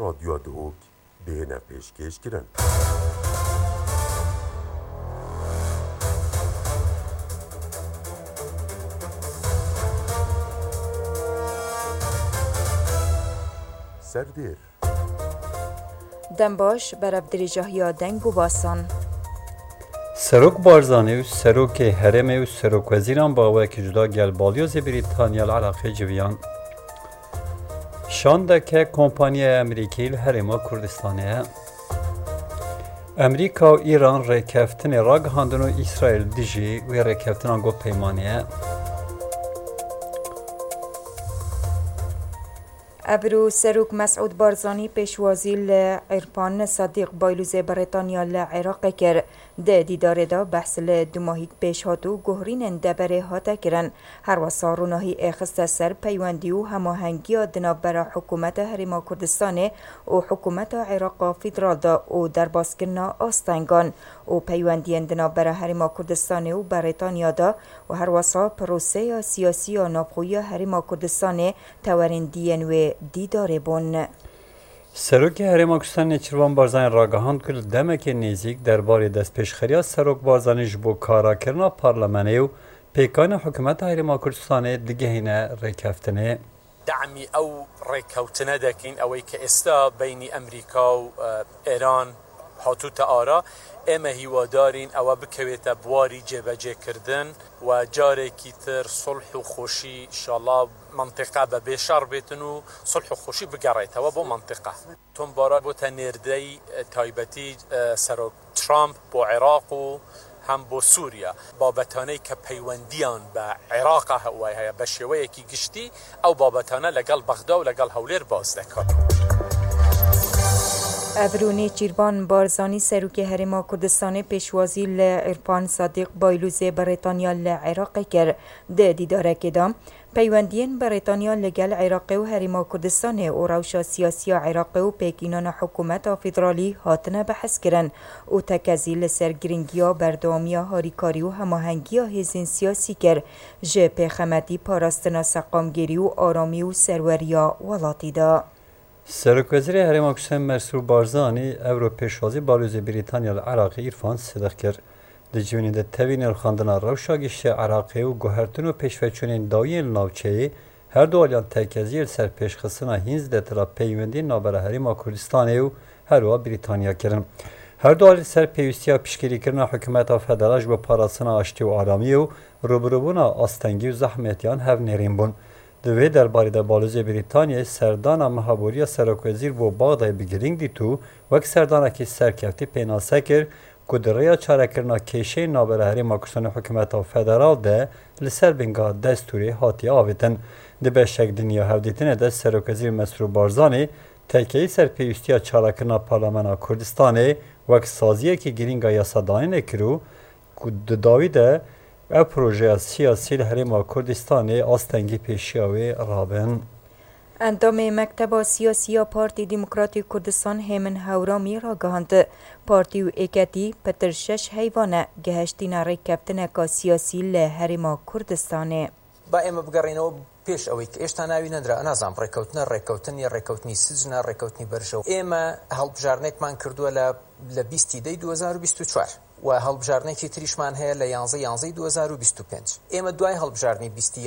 رادیو دوک بهنه پیشکش کرن. سردیر دنباش براب دریجه دنگ و باسان سروک بارزانی و سروک هرمی و سروک وزیران باوه که جدا گل بالیوز بریتانیا العراقی جویان شانده که کمپانی امریکی الهرما کردستانه امریکا و ایران ریکفتن راگ هاندن و اسرائیل دیجی و ریکفتن آنگو پیمانیه ابرو سروک مسعود بارزانی پیشوازی لعرفان صدیق بایلوز بریتانیا لعراق کر ده دیدار دا بحث دو ماهی پیش هاتو گهرین دبره هاتا کرن هر وصا روناهی اخست سر پیوندی و هماهنگی دنابر حکومت هرما کردستان و حکومت عراق فدرال دا و در باسکرنا آستنگان و پیوندی دنابر هرما کردستان و بریتانیا دا و هر وصا پروسه سیاسی و نابخوی هرما کردستان تورندین و دیدار بون. سروک هرما کردستان نچروان بارزانی راگهاند کرد دمک نزیک درباره دست پیشخریا سروک بارزانی جبو کارا کرنا پارلمانی و پیکان حکومت هرما کردستان دیگه هینه ریکفتنه دعمی او ریکوتنه دکین اوی که استا بین امریکا و ایران حطوط آرا اما هیوادارین او بکویت بواری جبجه کردن و جاره کیتر صلح و خوشی انشاءالله منطقه به بشار بیتن و صلح و خوشی بگرایت و با منطقه تون بارا بو تنیردی تایبتی سروک ترامپ با عراق و هم با سوریا بابتانه که پیوندیان به عراق هوای های بشویه کی گشتی او بابتانه لگل بغداد و لگل هولیر بازدکان ابرونی چیروان بارزانی سروک هرما کردستان پیشوازی لعرفان صدیق بایلوز بریتانیا لعراق کر ده دیداره کدام پیوندین بریتانیا لگل عراق و هرما کردستان و روشا سیاسی عراق و پیکینان حکومت فدرالی هاتنه بحث کرن و تکزی لسرگرنگیا بردوامیا هاریکاری و هماهنگیا هزین سیاسی کر جه پیخمتی پاراستنا سقامگیری و آرامی و سروریا ولاتی دا. سروک وزیر هرما کردستان مسعود بارزانی اورو پیشوازی بالوز بریتانیا العراقی عرفان صدق کرد دجونی ده توین الخاندنا روشا گشت عراقی و گوهرتون و پیشوچونین داوین ناوچهی هر دو آلیان تکزی سر پیشخصنا هینز ده ترا پیوندی نابره هرما کردستانی و هر وا بریتانیا کرن هر دو آلی سر پیوستی پیشگیری کردن حکومت فدراج با پاراسنا آشتی و آرامی و روبروبونا آستنگی و زحمتیان هف نرین بون دوی درباره ده بالوز بریتانیا سردان مهابوری سروک وزیر و باغدای بگیرینگ دیتو وک سردان که سرکفتی پیناسه کرد کدریا چاره کرنا کشه نابره هرما کردستان حکومت فدرال ده لسر بنگاه دستوری هاتی آویتن ده بشک دنیا هفدیتن ده سروک وزیر مسعود بارزانی تکیه سر پیوستی چاره کرنا پارلمان کردستان وک سازیه که گرینگا یاسادانی نکرو کد داوی ده او پروژه سیاسی هرما کردستان آستنگی پیشیاوی رابن اندام مکتب سیاسی پارتی دموکراتی کردستان همن هورامی را گهاند پارتی و ایکتی پتر شش حیوانه گهشتین ریکفتن که سیاسی لهرما کردستانه با اما بگرینو پیش اوی که اشتا ناوی ندرا نظام ریکوتنی سجن ریکوتنی برشو اما هلبجارنک من کردو لبیستی دی 2024 و هەڵبژارنێکی تریشمان هەیە لە 11/11/2025 ئێمە دوای هەڵبژارنی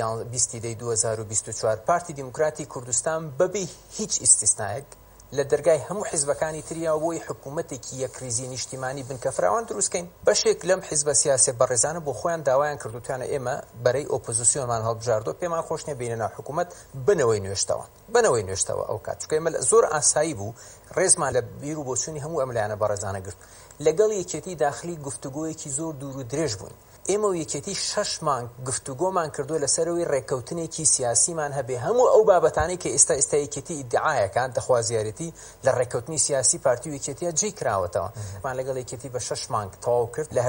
20 2024 پارتی دیموکراتی کوردستان بەبێ هیچ ئیستیسنایەک لە دەرگای هەموو حیزبەکانی تریا بۆی حکوومەتێکی یەکریزی نیشتیمانی بن کە فراوان دروستکەین بەشێک لەم حیزبە سیاسی بەڕێزانە بۆ خۆیان داوایان کردوتیانە ئێمە بەرەی ئۆپۆزیسیۆنمان هەڵبژاردووە پێمان خۆش نییە بینە ناو حکوومەت بنەوەی نوێشتەوە ئەو کات چونکە ئێمە زۆر ئاسایی بوو ڕێزمان لە بیر و بۆچوونی هەموو ئەم لایەنە بەڕێزانە گرت لەگەڵ یەکێتی داخلی گفتوگۆیەکی زۆر دوور و درێژ بووین ئێمە و یەکێتی 6 مانگ گفتوگۆمان کردووە لەسەرەوەی ڕێکەوتنێکی سیاسیمان هەبێ هەموو ئەو بابەتانەی کە ئێستا یەکێتی ئیدعایەکان دەخوازیارەتی لە ڕێکەوتنی سیاسی پارتی و یەکێتیە جێی کراوەتەوە مان لەگەڵ یەکێتی بە 6 مانگ تەواو کرد لە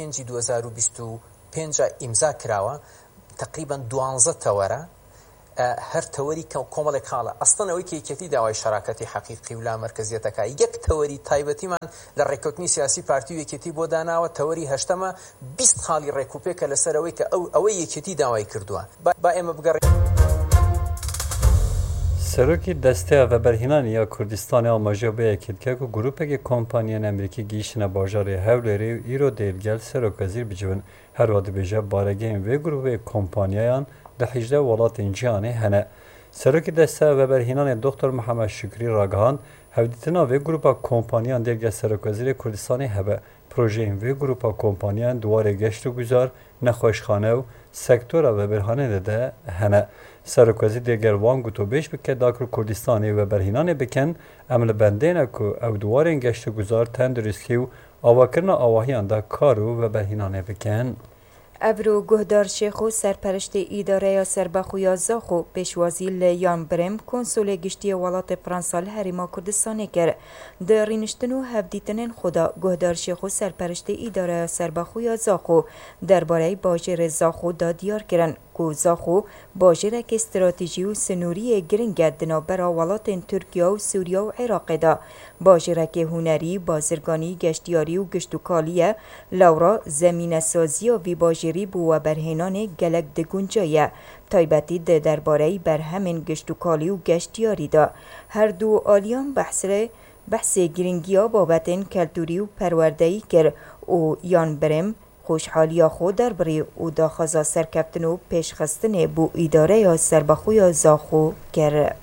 18/5/2025 ئیمزا کراوە تقریبا 12 تەوەرە هەر تەوەری کۆمەڵێک خاڵە ئەستن ئەوەی کە یەکێتی داوای شەراکەتی حەقیقی و لا مەرکەزیەتەکە یەک تەوەری تایبەتیمان لە ڕێکەوتنی سیاسی پارتی و یەکێتی بۆ داناوە تەوەری هەشتەمە 20 خاڵی ڕێکوپێکە لەسەر ئەوەی کە ئەوەی یەکێتی داوای کردووە با ئێمە بگەڕێ سروکی دسته و برهنانی یا کردستان آماجه به که گروه که کمپانیان امریکی گیشن باجار هولری ایرو دیلگل سروک وزیر بجون هر واد بجا بارگین و گروه کمپانیان ده 18 ولات جهانی هنه سروکی دسته و برهنانی دکتر محمد شکری راگهان هودیتنا و گروه کمپانیان دیلگل سروک وزیر کردستانی هبه پروژه و گروه کمپانیان دواره گشت و گذار نخوشخانه و سکتور و برهانه ده هنه سرکوزی دیگر وان گوتو بیش بکه داکر کردستانی و برهنانه بکن عمل بندینه که او دوارین گشت گذار تندرستی و آواکرنا آواهیان دا کارو و برهنانه بکن. ابرو گهدار شیخو سرپرشت اداره سربخویا زاخو پیشوازی لیان برم کنسول گشتی ولات فرانسال هریما کردستانی کرد. در رینشتنو هفدیتنین خدا گهدار شیخو سرپرشت اداره سربخویا زاخو درباره باجر زاخو دا دیار کرن که زاخو باجرک استراتیجی و سنوری گرنگ دنابرا ولات ترکیه و سوریا و عراق دا باجرک هنری بازرگانی گشتیاری و گشتوکالیه لورا زمین سازی و وی باجری بو و برهنان گلک دگونجایه تایبتی ده درباره برهمین گشتوکالی و گشتیاری دا هر دو آلیان بحث گرنگیا بابتن کلتوری و پروردهی کر و یان برم خوشحالیا خود درباره او داخازا سرکفتن و پیشخستن بو اداره یا سربخویا زاخو کرد.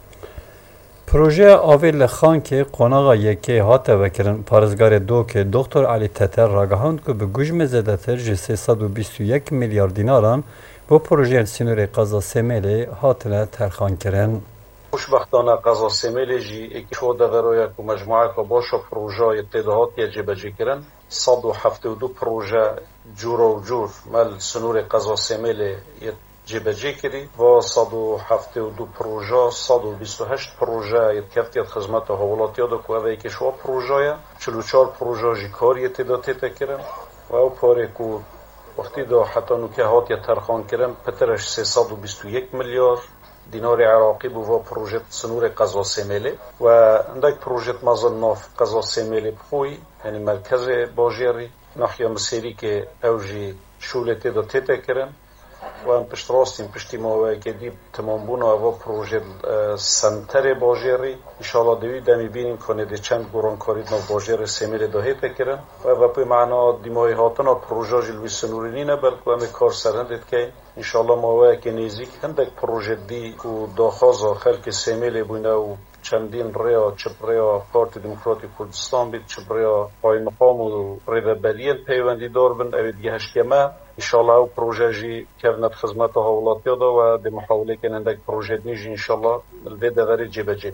پروژه آویل خان که قناغا یکی هاته وکرن پارزگار دو که دکتر علی تتر راگهاند که به گوشم زدتر جی 321 میلیارد دیناران با پروژه سینور قضا سمیلی هاتنه ترخان کرن. خوشبختانه قضا سمیلی جی اکی شده غرویه که مجموعه که باشا پروژه تدهات یجب جی کرن 172 پروژه جور و جور مل سنور قضا سمیلی جبجه کردی و 172 پروژه 128 پروژه یکفتی خدمات حوالاتی داد که اولی که شو پروژه 44 پروژه کاری تعداد کردن و او پاره که وقتی دا حتی نوکه هات ترخان کردن پترش 321 میلیارد دینار عراقی بو پروژه سنور قضا سمیلی و اندک پروژه مازن ناف قضا سمیلی بخوی یعنی مرکز باجری ناحیه مسیری که اوجی شولتی دا کردن و ام پشت راستیم پشتی ما که دیب تمام بونه و پروژه سنتر باجری انشاءالله دوی دمی بینیم کنه دی چند گران کارید نو باجر سمیل داهی تکرن و پی معنا دیمای هاتنا پروژه جلوی سنوری نه بلکه همه کار سرهندید که انشاءالله ما که نیزیک هندک پروژه دی و داخازا خلق سمیل بونه و چندین ریا چپ ریا پارتی دموکراتی کردستان بید چپ ریا پای مقام و ریوبریل پیوندی دار بند اوید گهشتیمه انشاءالله او پروژه جی کردنت خدمت حوالاتی دا و دی محاوله کنندک پروژه نیجی انشاءالله الویده غری جیبه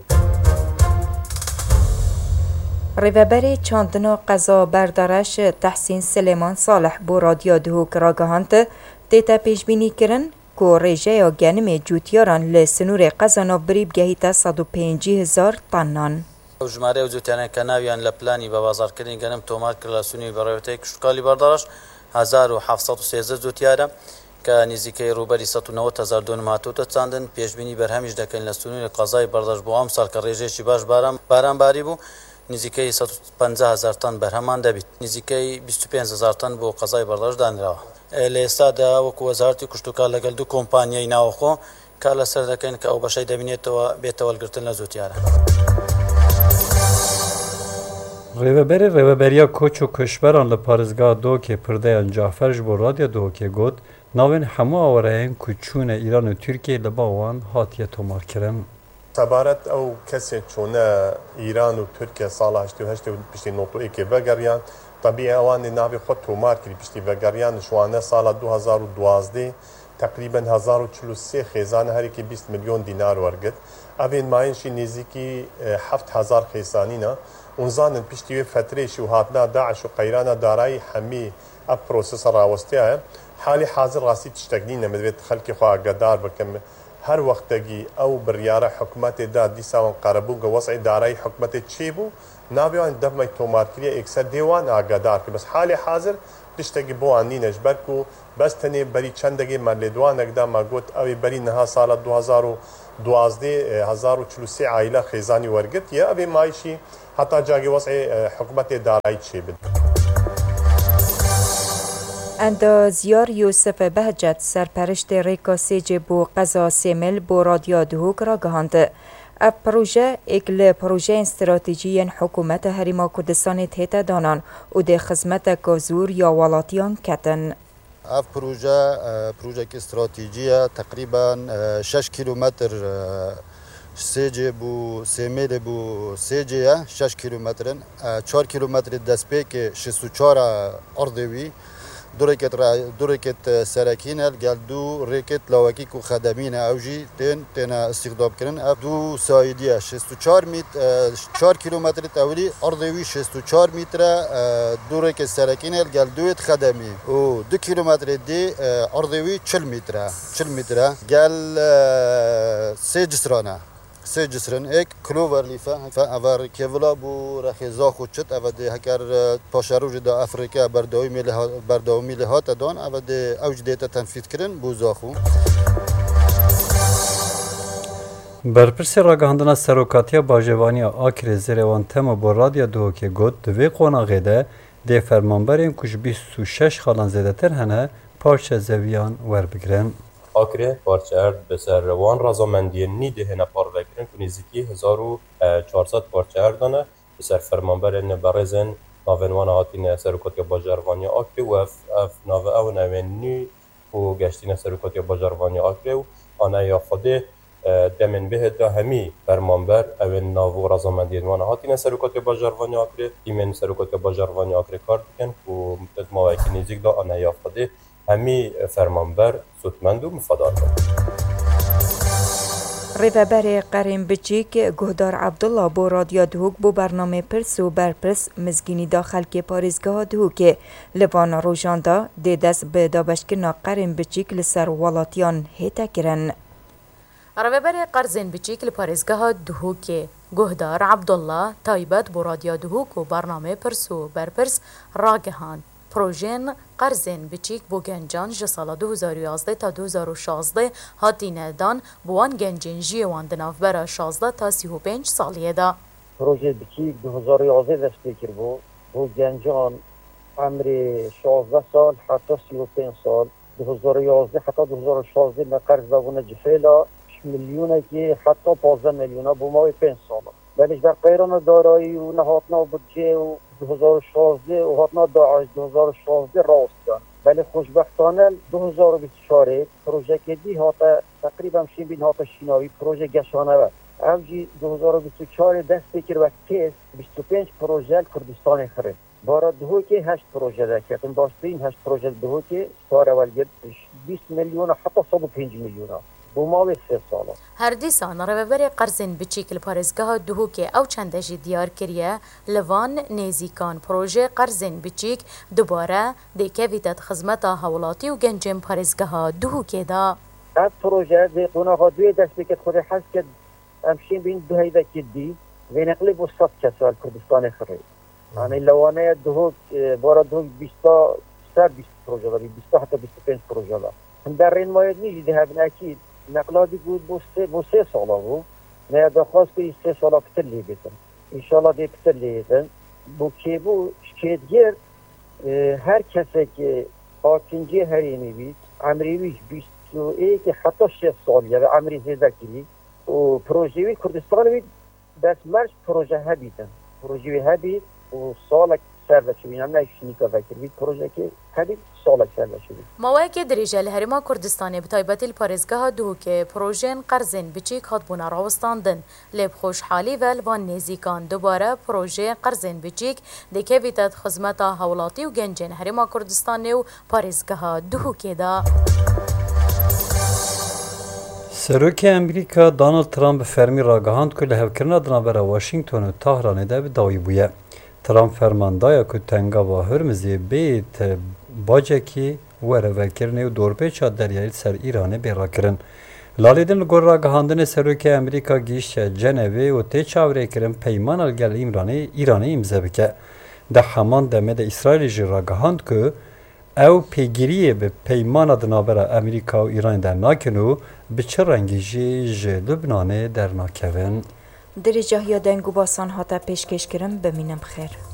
ریوبری چاندنا قضا بردارش تحسین سلیمان صالح بو رادیو دهوک راگهانت دیتا پیش بینی کرن که ریجه یا گنم جوتیاران لسنور قضا بریب گهیتا 150,000 طنان. جمعه و جوتیانه که ناویان لپلانی به بازار کردن گنم تومار کلاسونی برایوتی کشتکالی بردارش 1713 جوتیاره که نزدیکی روبری 190,000 دون ماتوت چاندن پیشبینی برهمیش دکن لسنور قضای برداشت بو امسال که ریجه چی باش باران باری بو نزدیکی 150,000 تن برهمان دبید نزدیکی 25,000 تن بو قضای برداشت دان راه لیستا دا وکو وزارتی کشتکال لگل دو کمپانیای ناوخو که لسر دکن که او بشای دبینیت و بیتوال گرتن لزوتیاره ریوبریا کوچ و کشوران لپارزگاه دو که پرده جعفرش بو رادیو دو که گود ناوین همو آورهین کچون ایران و ترکیه لباوان هاتیه تومار کرن. سبارت او کسی چونه ایران و ترکیه سال 88 پشتی نوتو ایکی وگریان طبیعی اوانی ناوی خود تومار کری پشتی وگریان شوانه سال 2012 تقریبا 1043 خیزان هری که 20 میلیون دینار ورگد اوین ماینشی نزیکی 7,000 خیزانینا اونزانن پشتی فتریشی و هاتنا داعش و قیران دارای همی اب پروسس راوستیه حالی حاضر راستی تشتگنین نمدوید خلقی خواه قدار بکم هر وقتگی او بریاره حکومت داد دیساوان قربون وضع دارای حکومت چی بو نابیان دفمه تومارکریه اکثر دیوان آگادار که بس حال حاضر تشتگی بو آنینش برکو بس تنی بری چندگی مردوان اقدام گوت اوی بری نها سال 2012 1043 عائله خیزانی ورگت یا اوی مایشی حتی جاگی وضع حکومت دارای چی بد اندازیار یوسف بهجت سرپرشت ریکا سیج بو قضا سیمل بو رادیو دهوک را گهاند. اف پروژه اکل پروژه استراتیجی حکومت هریما کردستان تیتا دانان و ده خدمت گازور یا ولاتیان کتن. اف پروژه استراتیجیه تقریبا 6 کیلومتر سیجی بو سیمیل بو سیجی 6 کیلومترن 4 کیلومتر دسپیک 64 اردوی دو رکت سرکین گل دو رکت لاوکی کو خدمین اوجی تن استخدام کردن اف دو سایدیه 64 متر 4 کیلومتر تولی اردوی 64 متر دو رکت سرکین گل دو خدمی و 2 کیلومتر دی اردوی 40 متر گل سه جسرانه سه جسران ایک کلوور لیفه فاور کیولا بو رخیزا خودشت اود هکر پاشروج دا افریقا برداومی لهات دان اود اوج دیتا تنفیذ کردن بو زاخو. برپرسی راگهاندنا سروکاتیا باجوانی آکر زیروان تم با رادیا دو که گود دوی قوناغه ده دی فرمانبرین کش 26 خالان زیده تر هنه پارچه زویان ور بگرن. آکره پارچه ارد بسر وان رازامندی نیده هنه پار وکرن که نزدیکی 1400 پارچه اردانه بسر فرمانبرین برزن ناونوان هاتین سروکاتیا باجروانی آکره و اف ناو او نوینی و گشتین سروکاتیا باجروانی آکره و آنه یا خوده دمن به دا همی فرمانبر اول ناو رازامندی وان هاتین سروکاتیا باجروانی آکره ایمن سروکاتیا باجروانی آکره کار بکن و مدت مواقعی نزدیک دا آنه یا خوده همی فرمانبر سودمند و مفادار کن. ریوبر قرین بچیک گهدار عبدالله با رادیو دهوک با برنامه پرس و برپرس مزگینی داخل که پارزگاه دهوک لوان روژاندا دی دست به دابشکرنا قرین بچیک لسر ولاتیان هیتا کرن. ریوبر قرزین بچیک لپارزگاه دهوک گهدار عبدالله تایبت با رادیو دهوک و برنامه پرس و برپرس راگهان پروژین قرزین بچیک بو گنجان جه سال 2011 تا 2016 هاتینه دان بوان گنجین جیوان دناف برا 16 تا 35 سالیه دا. پروژه بچیک 2011 دست بکر بو گنجان عمری 16 سال حتی 35 سال 2011 حتی 2016 ما قرض داونه جفیلا میلیونه که حتی 15 میلیونه بو ماوی 5 سال. بلش در قیران دارایی و نهاتنا و بودجه و 2016 و هاتنا داعش 2016 راست کن. ولی خوشبختانه 2024 پروژه که دی هاتا تقریبا شیبین هاتا شیناوی پروژه گشانه و اوجی 2024 دست بکر وقت تیز 25 پروژه کردستان خرید. بارا دهو که 8 پروژه ده کردن باشترین 8 پروژه دهو که سال اول گرد 20 میلیون حتی 105 میلیون بوماوی 3 ساله. هر دیسان ریوبر قرزین بچیک لپارزگاه دهوک او چندجی دیار کریه لوان نیزیکان پروژه قرزین بچیک دوباره دیکویتت خدمت حولاتی و گنجم پارزگاه دهوک دا. این پروژه دی قناغا دوی دست بکت خود حس کد امشین بین دو هیده کدی و نقلیب و 100 کسال کردستان خرید. یعنی لوانه دهوک بارا دهوک 20 پروژه داری 20 حتی 25 پروژه داری. در این ماید نیجی ده هبن اکید نقلادی بود بو 3 ساله بود نه دخواست که 3 ساله پتر لیبیدن انشالله دی پتر لیبیدن بو که بو شکیدگر هر کسی که آکنجی هریمی بید عمریویش 21 حتی 6 سالیه و عمری زیده کلی و پروژوی کردستان بید بس مرش پروژه هبیدن پروژوی هبید و سالک سرده شوید هم نایشنی که فکر بید پروژه که هبید سالک سرده شوید موقع دریجه لهرما کردستان بتایبتی الپارزگاه دهوک پروژین قرزین بچیک هات بونا راوستاندن لب خوشحالی و الوان نیزیکان دوباره پروژه قرزین بچیک دیکه ویتت خدمت حولاتی و گنجین هرما کردستان و پارزگاه دهوک دا. سروک امریکا دونالد ترامپ فرمی راگهاند که لهوکرنا دنابرا واشنگتن و تهران ده به داوی بویه. ترامپ فرماندایا که تنگا و هرمزی بیت باجکی وره وکرنه و دورپیچا دریایی سر ایران بیرا کرن. لالیدن لگور راگهاندن سروک امریکا گیش جنوی و تی چاوره کرن پیمان الگل ایرانی امزه بکه. ده همان دمه ده اسرائیل جی راگهاند که او پیگیری به پیمان دنابرا امریکا و ایران در ناکنو به چه رنگی جی لبنان در ناکون. درجه یا دنگو باسان هاتا پیشکش کرن بمینم خیر.